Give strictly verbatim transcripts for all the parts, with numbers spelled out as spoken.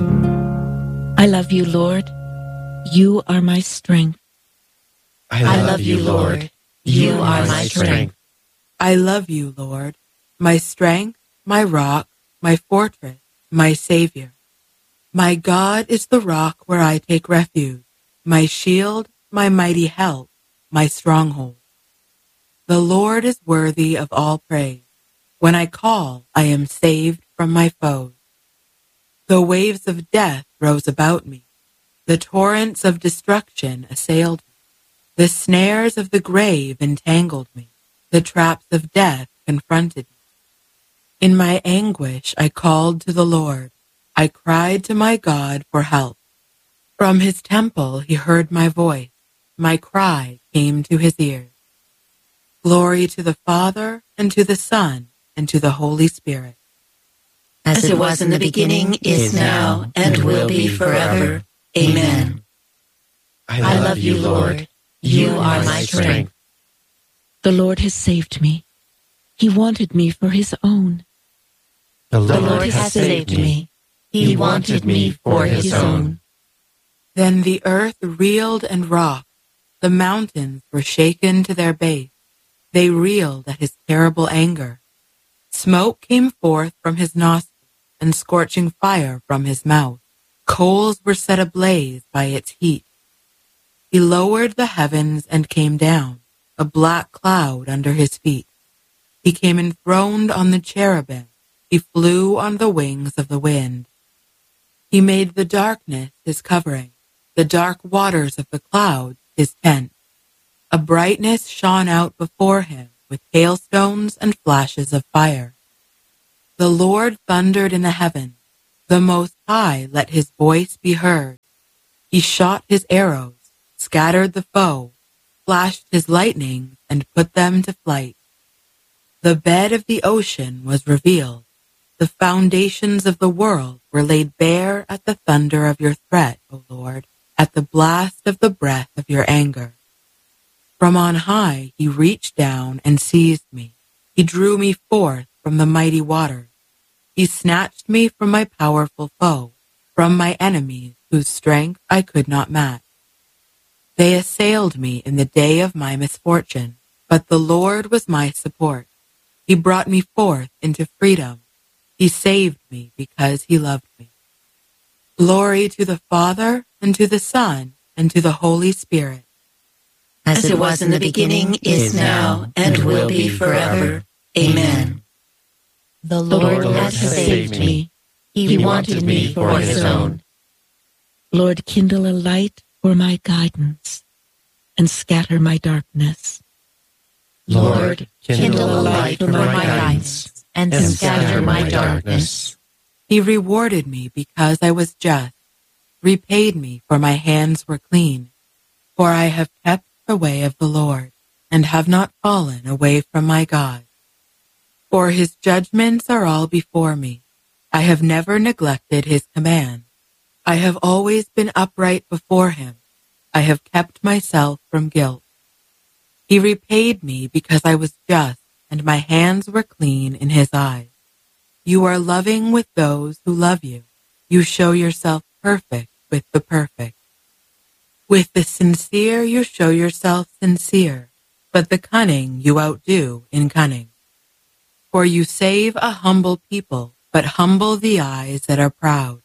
I love you, Lord. You are my strength. I love, I love you, Lord. You are my strength. I love you, Lord, my strength, my rock, my fortress, my Savior. My God is the rock where I take refuge, my shield, my mighty help, my stronghold. The Lord is worthy of all praise. When I call, I am saved from my foes. The waves of death rose about me. The torrents of destruction assailed me. The snares of the grave entangled me. The traps of death confronted me. In my anguish I called to the Lord. I cried to my God for help. From his temple he heard my voice. My cry came to his ears. Glory to the Father, and to the Son, and to the Holy Spirit. As it was in the beginning, is now, and will be forever. Amen. I love you, Lord. You are my strength. The Lord has saved me. He wanted me for his own. The Lord, the Lord has saved me. He wanted me for his own. Then the earth reeled and rocked. The mountains were shaken to their base. They reeled at his terrible anger. Smoke came forth from his nostrils, and scorching fire from his mouth. Coals were set ablaze by its heat. He lowered the heavens and came down, a black cloud under his feet. He came enthroned on the cherubim. He flew on the wings of the wind. He made the darkness his covering, the dark waters of the clouds his tent. A brightness shone out before him with hailstones and flashes of fire. The Lord thundered in the heavens. The Most High let his voice be heard. He shot his arrows, scattered the foe, flashed his lightnings, and put them to flight. The bed of the ocean was revealed. The foundations of the world were laid bare at the thunder of your threat, O Lord, at the blast of the breath of your anger. From on high he reached down and seized me. He drew me forth from the mighty waters. He snatched me from my powerful foe, from my enemies whose strength I could not match. They assailed me in the day of my misfortune, but the Lord was my support. He brought me forth into freedom. He saved me because he loved me. Glory to the Father, and to the Son, and to the Holy Spirit. As it was in the beginning, is now, and will be forever. Amen. The Lord has saved me. He wanted me for his own. Lord, kindle a light for my guidance, and scatter my darkness. Lord, kindle a light for my guidance, and scatter my darkness. He rewarded me because I was just, repaid me for my hands were clean. For I have kept the way of the Lord, and have not fallen away from my God. For his judgments are all before me. I have never neglected his command. I have always been upright before him. I have kept myself from guilt. He repaid me because I was just, and my hands were clean in his eyes. You are loving with those who love you. You show yourself perfect with the perfect. With the sincere you show yourself sincere, but the cunning you outdo in cunning. For you save a humble people, but humble the eyes that are proud.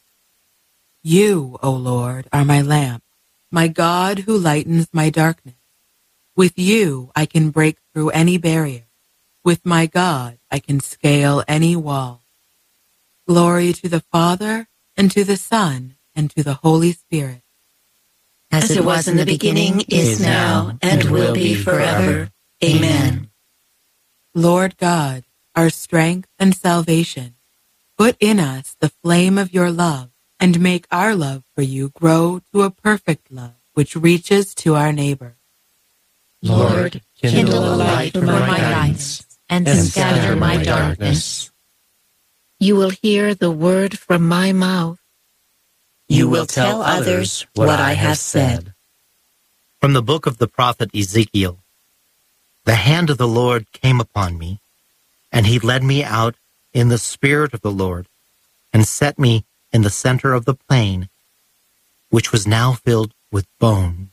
You, O Lord, are my lamp, my God who lightens my darkness. With you I can break through any barrier. With my God I can scale any wall. Glory to the Father, and to the Son, and to the Holy Spirit. As it was in the beginning, is now, and will be forever. Amen. Lord God, our strength and salvation, put in us the flame of your love, and make our love for you grow to a perfect love which reaches to our neighbor. Lord, kindle a light for my guidance, and scatter my darkness. You will hear the word from my mouth. You will tell others what I have said. From the book of the prophet Ezekiel. The hand of the Lord came upon me, and he led me out in the spirit of the Lord, and set me in the center of the plain, which was now filled with bone.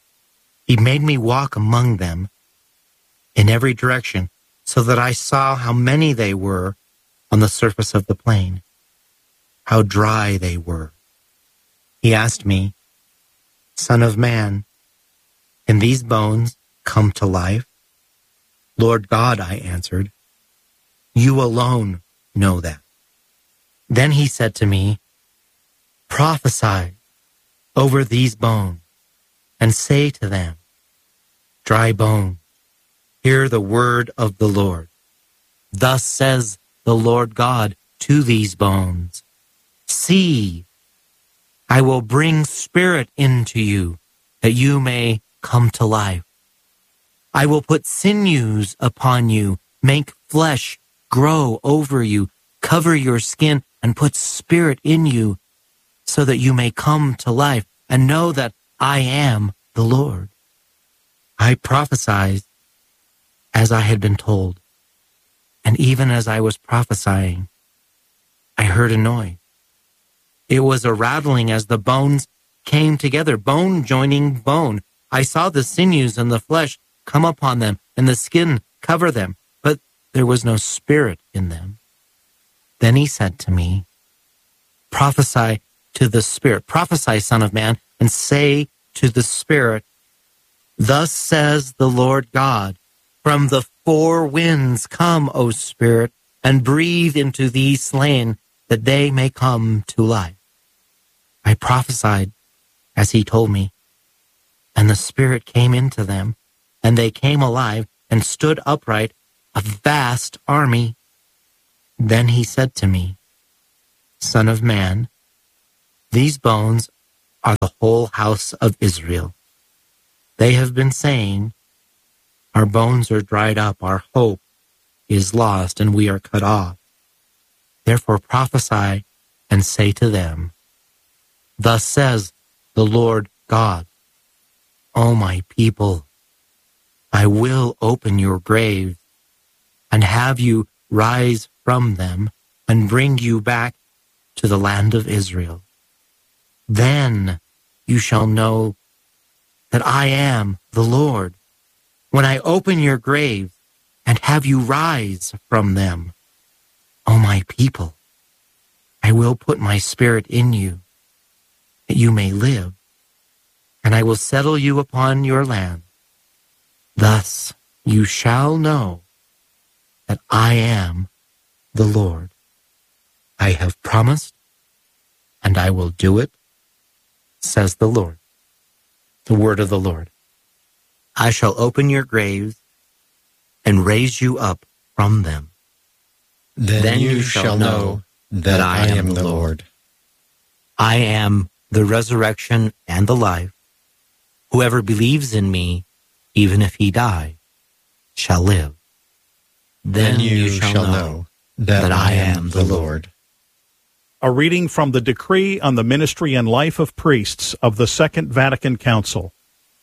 He made me walk among them in every direction, so that I saw how many they were on the surface of the plain, how dry they were. He asked me, "Son of man, can these bones come to life?" "Lord God," I answered, "you alone know that." Then he said to me, "Prophesy over these bones, and say to them, dry bones, hear the word of the Lord. Thus says the Lord God to these bones, see, I will bring spirit into you, that you may come to life. I will put sinews upon you, make flesh grow over you, cover your skin, and put spirit in you, so that you may come to life, and know that I am the Lord. I prophesied as I had been told, and even as I was prophesying, I heard a noise. It was a rattling as the bones came together, bone joining bone. I saw the sinews and the flesh come upon them, and the skin cover them, but there was no spirit in them. Then he said to me, prophesy to the spirit, prophesy, son of man, and say to the spirit, thus says the Lord God, from the four winds come, O spirit, and breathe into these slain, that they may come to life. I prophesied as he told me, and the spirit came into them, and they came alive and stood upright, a vast army. Then he said to me, Son of man, these bones are the whole house of Israel. They have been saying, our bones are dried up, our hope is lost, and we are cut off. Therefore prophesy and say to them, thus says the Lord God, O my people, I will open your graves and have you rise from them and bring you back to the land of Israel. Then you shall know that I am the Lord, when I open your graves and have you rise from them. O my people, I will put my spirit in you, that you may live, and I will settle you upon your land. Thus you shall know that I am the Lord. I have promised, and I will do it, says the Lord. The word of the Lord. I shall open your graves and raise you up from them. Then, then you shall know that I am the Lord. I am the resurrection and the life. Whoever believes in me, even if he die, shall live. Then you shall know that I am the Lord. A reading from the Decree on the Ministry and Life of Priests of the Second Vatican Council.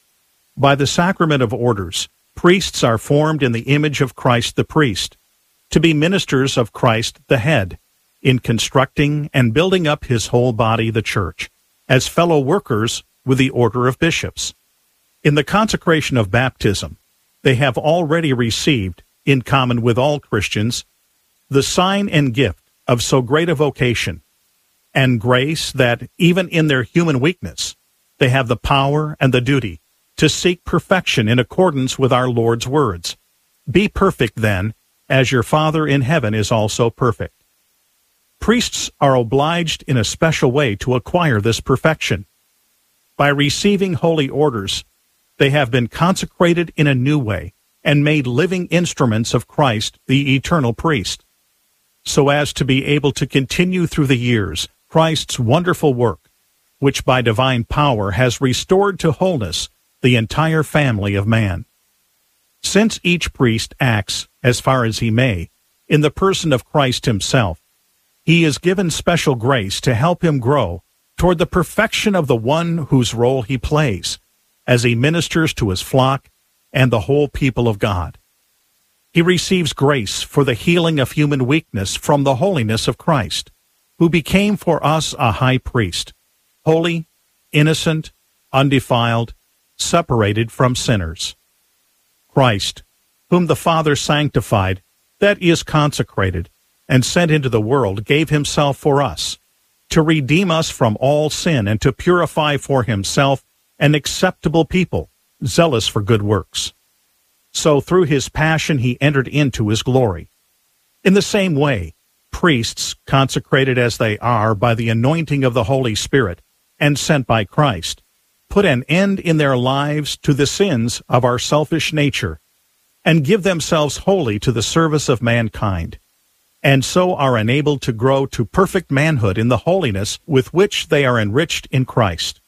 By the sacrament of orders, priests are formed in the image of Christ the priest, to be ministers of Christ the head, in constructing and building up his whole body, the Church, as fellow workers with the order of bishops. In the consecration of baptism, they have already received, in common with all Christians, the sign and gift of so great a vocation and grace that, even in their human weakness, they have the power and the duty to seek perfection in accordance with our Lord's words. Be perfect, then, as your Father in heaven is also perfect. Priests are obliged in a special way to acquire this perfection. By receiving holy orders, they have been consecrated in a new way and made living instruments of Christ, the eternal priest, so as to be able to continue through the years Christ's wonderful work, which by divine power has restored to wholeness the entire family of man. Since each priest acts, as far as he may, in the person of Christ himself, he is given special grace to help him grow toward the perfection of the one whose role he plays, as he ministers to his flock and the whole people of God. He receives grace for the healing of human weakness from the holiness of Christ, who became for us a high priest, holy, innocent, undefiled, separated from sinners. Christ, whom the Father sanctified, that is consecrated, and sent into the world, gave himself for us, to redeem us from all sin and to purify for himself an acceptable people, zealous for good works. So through his passion he entered into his glory. In the same way, priests, consecrated as they are by the anointing of the Holy Spirit and sent by Christ, put an end in their lives to the sins of our selfish nature and give themselves wholly to the service of mankind, and so are enabled to grow to perfect manhood in the holiness with which they are enriched in Christ.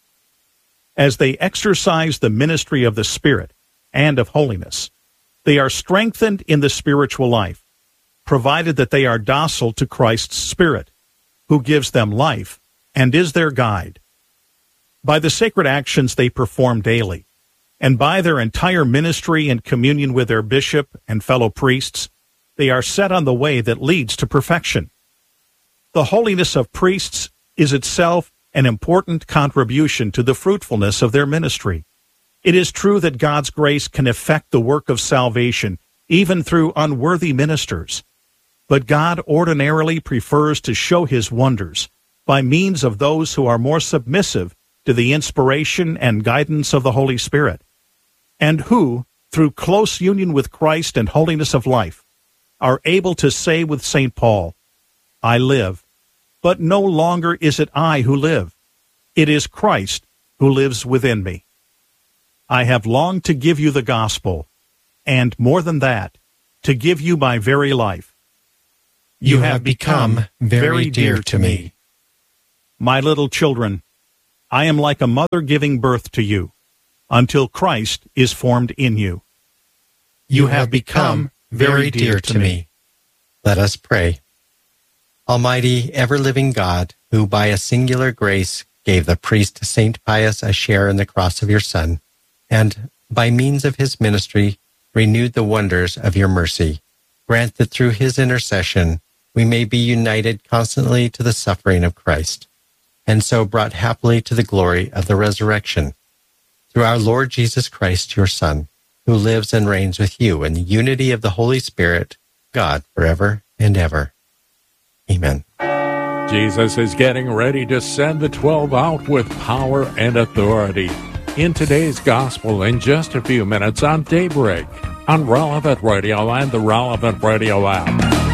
As they exercise the ministry of the Spirit and of holiness, they are strengthened in the spiritual life, provided that they are docile to Christ's Spirit, who gives them life and is their guide. By the sacred actions they perform daily, and by their entire ministry and communion with their bishop and fellow priests, they are set on the way that leads to perfection. The holiness of priests is itself an important contribution to the fruitfulness of their ministry. It is true that God's grace can effect the work of salvation even through unworthy ministers, but God ordinarily prefers to show his wonders by means of those who are more submissive to the inspiration and guidance of the Holy Spirit, and who, through close union with Christ and holiness of life, are able to say with Saint Paul, I live, but no longer is it I who live. It is Christ who lives within me. I have longed to give you the gospel, and more than that, to give you my very life. You have become very dear to me. My little children, I am like a mother giving birth to you, until Christ is formed in you. You have become very dear to me. Let us pray. Almighty, ever-living God, who by a singular grace gave the priest Saint Pius a share in the cross of your Son, and by means of his ministry renewed the wonders of your mercy, grant that through his intercession we may be united constantly to the suffering of Christ, and so brought happily to the glory of the resurrection. Through our Lord Jesus Christ, your Son, who lives and reigns with you in the unity of the Holy Spirit, God, forever and ever. Amen. Jesus is getting ready to send the twelve out with power and authority. In today's gospel, in just a few minutes on Daybreak, on Relevant Radio and the Relevant Radio app.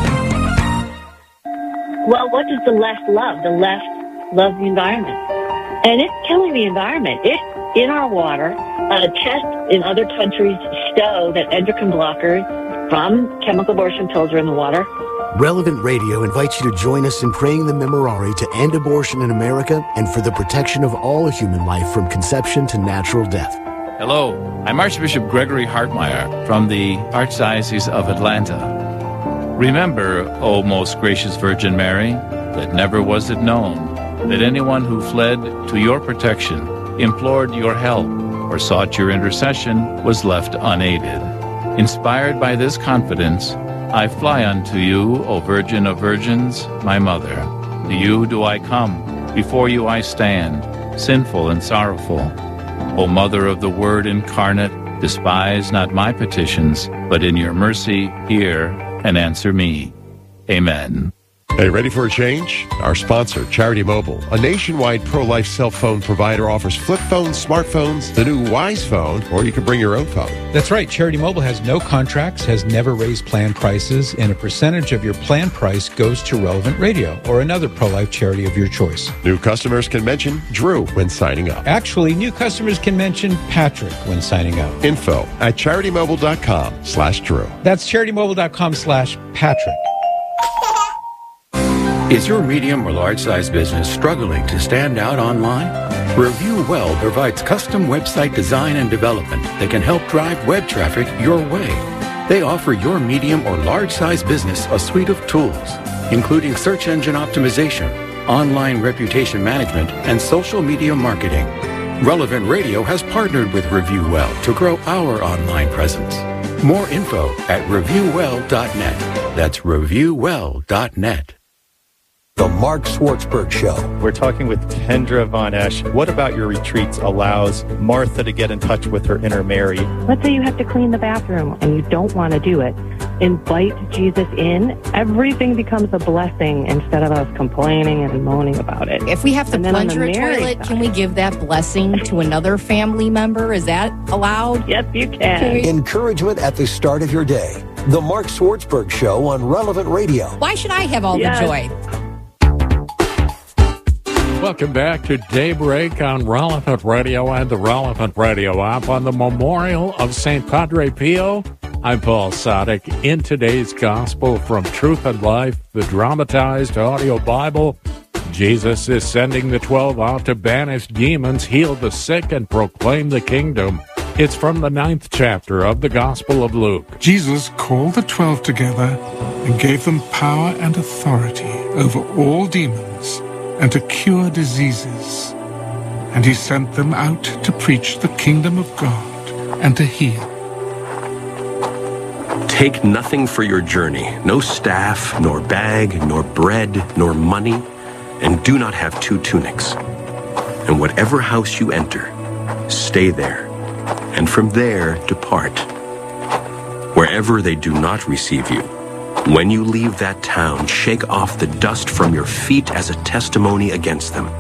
Well, what does the left love? The left loves the environment. And it's killing the environment. It's in our water. Uh, tests in other countries show that endocrine blockers from chemical abortion pills are in the water. Relevant Radio invites you to join us in praying the Memorare to end abortion in America and for the protection of all human life from conception to natural death. Hello, I'm Archbishop Gregory Hartmeyer from the Archdiocese of Atlanta. Remember, O most gracious Virgin Mary, that never was it known that anyone who fled to your protection, implored your help, or sought your intercession was left unaided. Inspired by this confidence, I fly unto you, O Virgin of Virgins, my Mother. To you do I come, before you I stand, sinful and sorrowful. O Mother of the Word incarnate, despise not my petitions, but in your mercy hear and answer me. Amen. Hey, ready for a change? Our sponsor, Charity Mobile, a nationwide pro-life cell phone provider, offers flip phones, smartphones, the new Wise phone, or you can bring your own phone. That's right. Charity Mobile has no contracts, has never raised plan prices, and a percentage of your plan price goes to Relevant Radio or another pro-life charity of your choice. New customers can mention Drew when signing up. Actually, new customers can mention Patrick when signing up. Info at CharityMobile.com slash Drew. That's CharityMobile.com slash Patrick. Is your medium or large-size business struggling to stand out online? Review Well provides custom website design and development that can help drive web traffic your way. They offer your medium or large-size business a suite of tools, including search engine optimization, online reputation management, and social media marketing. Relevant Radio has partnered with Review Well to grow our online presence. More info at review well dot net. That's review well dot net. The Mark Schwartzberg Show. We're talking with Kendra Von Esch. What about your retreats allows Martha to get in touch with her inner Mary? Let's say you have to clean the bathroom and you don't want to do it. Invite Jesus in. Everything becomes a blessing instead of us complaining and moaning about it. If we have to plunge a toilet, side, can we give that blessing to another family member? Is that allowed? Yes, you can. Encouragement at the start of your day. The Mark Schwartzberg Show on Relevant Radio. Why should I have all Yes. the joy? Welcome back to Daybreak on Relevant Radio and the Relevant Radio app on the Memorial of Saint Padre Pio. I'm Paul Sadek. In today's Gospel from Truth and Life, the dramatized audio Bible, Jesus is sending the twelve out to banish demons, heal the sick, and proclaim the kingdom. It's from the ninth chapter of the Gospel of Luke. Jesus called the twelve together and gave them power and authority over all demons and to cure diseases. And he sent them out to preach the kingdom of God and to heal. Take nothing for your journey, no staff, nor bag, nor bread, nor money, and do not have two tunics. And whatever house you enter, stay there, and from there depart. Wherever they do not receive you, when you leave that town, shake off the dust from your feet as a testimony against them.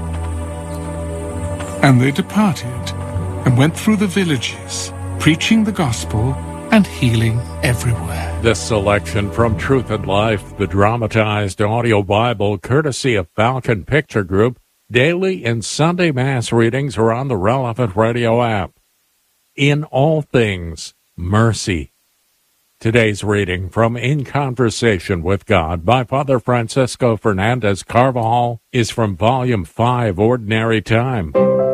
And they departed and went through the villages, preaching the gospel and healing everywhere. This selection from Truth and Life, the dramatized audio Bible, courtesy of Falcon Picture Group. Daily and Sunday Mass readings are on the Relevant Radio app. In all things, mercy. Today's reading from In Conversation with God by Father Francisco Fernandez Carvajal is from Volume five, Ordinary Time.